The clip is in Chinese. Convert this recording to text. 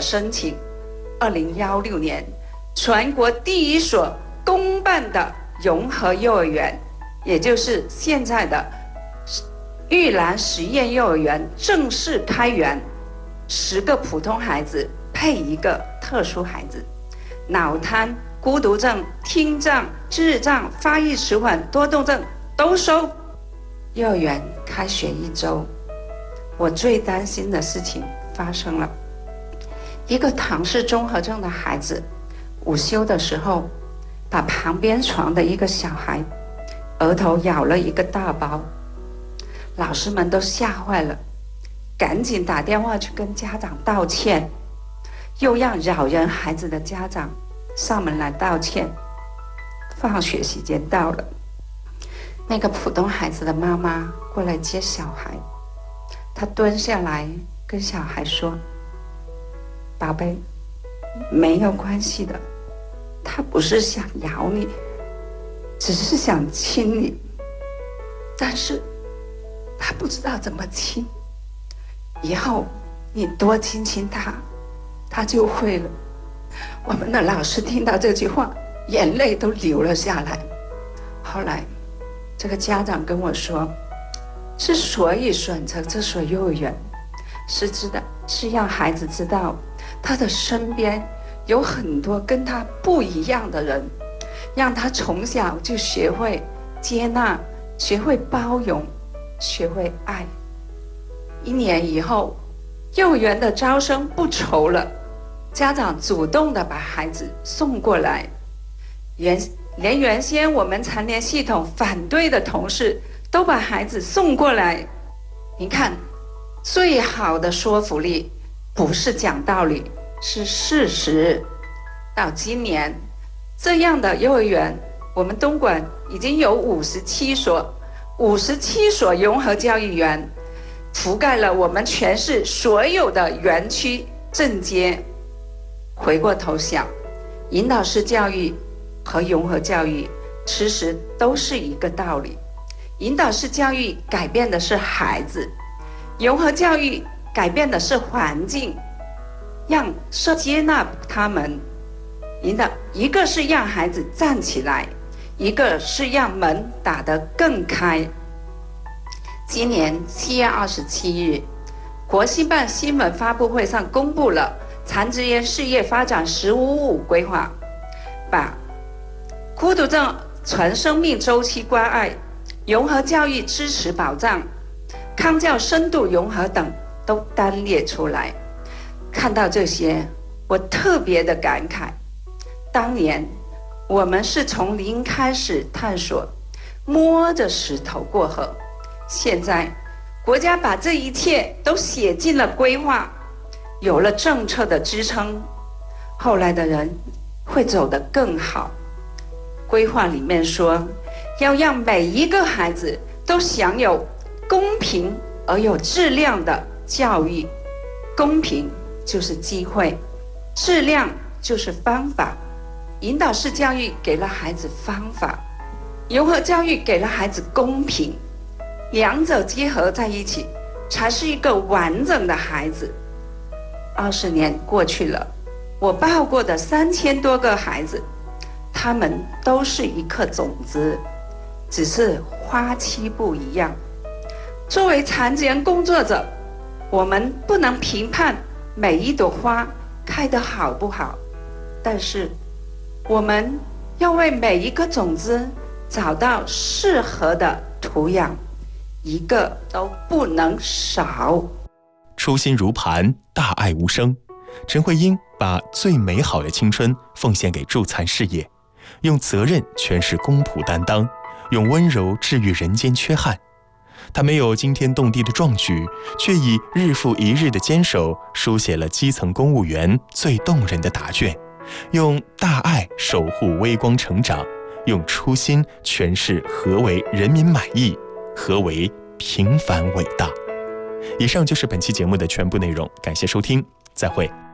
申请2016年全国第一所公办的融合幼儿园，也就是现在的玉兰实验幼儿园正式开园，10个普通孩子配1个特殊孩子，脑瘫、孤独症、听障、智障、发育迟缓、多动症都收。幼儿园开学1周，我最担心的事情发生了。一个唐氏综合症的孩子午休的时候，把旁边床的一个小孩额头咬了一个大包，老师们都吓坏了，赶紧打电话去跟家长道歉，又让扰人孩子的家长上门来道歉。放学时间到了，那个普通孩子的妈妈过来接小孩，她蹲下来跟小孩说：“宝贝，没有关系的，他不是想咬你，只是想亲你，但是他不知道怎么亲，以后你多亲亲他，他就会了。”我们的老师听到这句话，眼泪都流了下来。后来这个家长跟我说，之所以选择这所幼儿园，是让孩子知道他的身边有很多跟他不一样的人，让他从小就学会接纳，学会包容，学会爱。1年以后，幼儿园的招生不愁了，家长主动的把孩子送过来，连原先我们残联系统反对的同事都把孩子送过来。你看，最好的说服力不是讲道理，是事实。到今年，这样的幼儿园，我们东莞已经有57所融合教育园，覆盖了我们全市所有的园区镇街。回过头想，引导式教育和融合教育其实都是一个道理。引导式教育改变的是孩子，融合教育改变的是环境，让社接纳他们。一个是让孩子站起来，一个是让门打得更开。今年7月27日，国新办新闻发布会上公布了残疾人事业发展“1555”规划，把孤独症全生命周期关爱、融合教育支持保障、康教深度融合等都单列出来。看到这些，我特别的感慨，当年我们是从零开始探索，摸着石头过河，现在国家把这一切都写进了规划，有了政策的支撑，后来的人会走得更好。规划里面说，要让每一个孩子都享有公平而有质量的教育。公平就是机会，质量就是方法。引导式教育给了孩子方法，融合教育给了孩子公平，两者结合在一起，才是一个完整的孩子。20年过去了，我抱过的3000多个孩子，他们都是一颗种子，只是花期不一样。作为残疾人工作者，我们不能评判每一朵花开得好不好，但是我们要为每一个种子找到适合的土壤，一个都不能少。 初心如磐，大爱无声。陈慧英把最美好的青春奉献给助残事业，用责任诠释公仆担当，用温柔治愈人间缺憾。他没有惊天动地的壮举，却以日复一日的坚守书写了基层公务员最动人的答卷，用大爱守护微光成长，用初心诠释何为人民满意，何为平凡伟大。以上就是本期节目的全部内容，感谢收听，再会。